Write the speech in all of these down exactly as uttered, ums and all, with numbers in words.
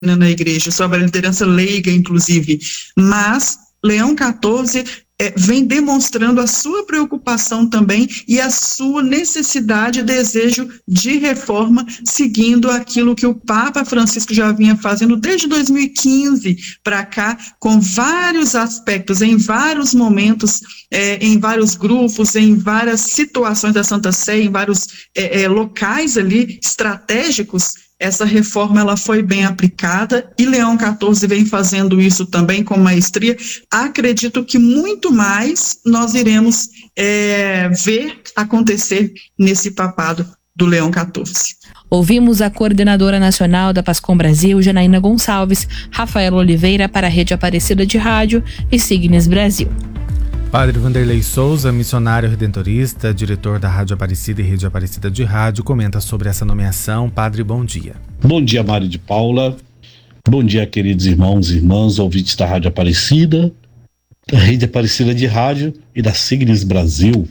na igreja, sobre a liderança leiga, inclusive, mas Leão quatorze é, vem demonstrando a sua preocupação também e a sua necessidade e desejo de reforma, seguindo aquilo que o Papa Francisco já vinha fazendo desde dois mil e quinze para cá, com vários aspectos, em vários momentos, é, em vários grupos, em várias situações da Santa Sé, em vários é, é, locais ali estratégicos. Essa reforma ela foi bem aplicada e Leão quatorze vem fazendo isso também com maestria. Acredito que muito mais nós iremos é, ver acontecer nesse papado do Leão quatorze. Ouvimos a coordenadora nacional da Pascom Brasil, Janaína Gonçalves, Rafael Oliveira para a Rede Aparecida de Rádio e Signes Brasil. Padre Vanderlei Souza, missionário redentorista, diretor da Rádio Aparecida e Rede Aparecida de Rádio, comenta sobre essa nomeação. Padre, bom dia. Bom dia, Mário de Paula. Bom dia, queridos irmãos e irmãs, ouvintes da Rádio Aparecida, da Rede Aparecida de Rádio e da Signes Brasil.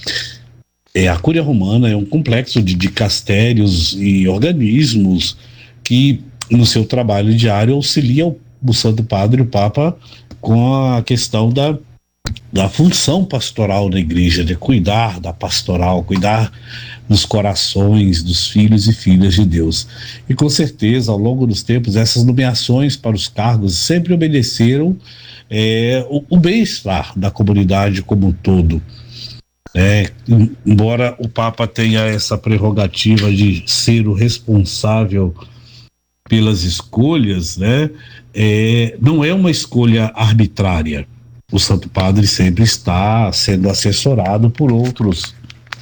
É, a Cúria Romana é um complexo de dicastérios e organismos que, no seu trabalho diário, auxilia o, o Santo Padre, o Papa, com a questão da da função pastoral da igreja, de cuidar da pastoral, cuidar dos corações dos filhos e filhas de Deus. E com certeza, ao longo dos tempos, essas nomeações para os cargos sempre obedeceram é, o, o bem-estar da comunidade como um todo. É, embora o Papa tenha essa prerrogativa de ser o responsável pelas escolhas, né, é, não é uma escolha arbitrária. O Santo Padre sempre está sendo assessorado por outros.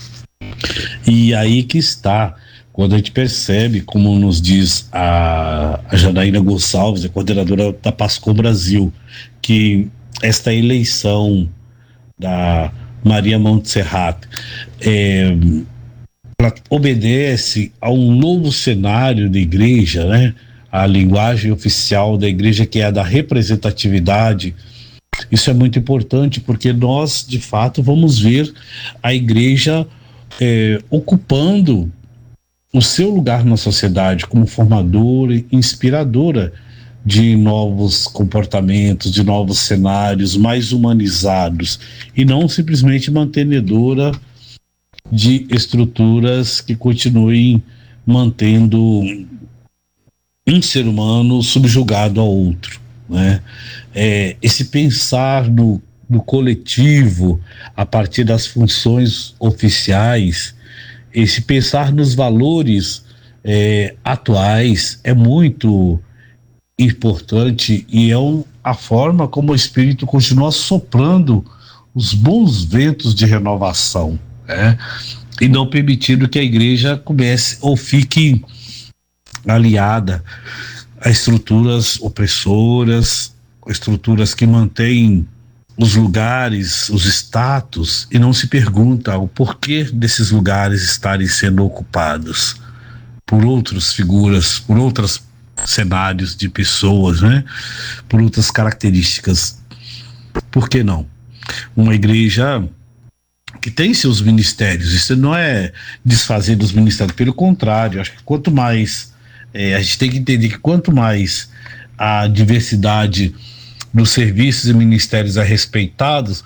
E aí que está, quando a gente percebe, como nos diz a, a Janaína Gonçalves, a coordenadora da Pascom Brasil, que esta eleição da Maria Montserrat é, ela obedece a um novo cenário da igreja, né? A linguagem oficial da igreja, que é a da representatividade. Isso é muito importante porque nós, de fato, vamos ver a igreja é, ocupando o seu lugar na sociedade como formadora e inspiradora de novos comportamentos, de novos cenários mais humanizados e não simplesmente mantenedora de estruturas que continuem mantendo um ser humano subjugado ao outro, né? É, esse pensar no, no coletivo a partir das funções oficiais, esse pensar nos valores é, atuais é muito importante e é um, a forma como o Espírito continua soprando os bons ventos de renovação, né? E não permitindo que a igreja comece ou fique aliada a estruturas opressoras, estruturas que mantêm os lugares, os status, e não se pergunta o porquê desses lugares estarem sendo ocupados por outras figuras, por outros cenários de pessoas, né? Por outras características. Por que não? Uma igreja que tem seus ministérios, isso não é desfazer dos ministérios, pelo contrário, acho que quanto mais é, a gente tem que entender que quanto mais a diversidade dos serviços e ministérios é respeitados,